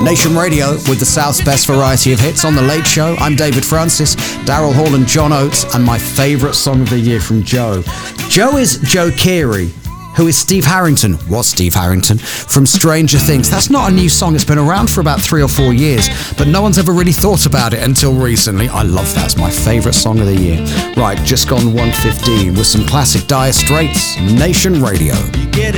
Nation Radio with the South's best variety of hits on The Late Show. I'm David Francis, Daryl Hall and John Oates, and my favourite song of the year from Joe. Joe is Joe Keery, who is Steve Harrington from Stranger Things. That's not a new song. It's been around for about 3 or 4 years, but no one's ever really thought about it until recently. I love that. It's my favourite song of the year. Right, just gone 1:15 with some classic Dire Straits, Nation Radio.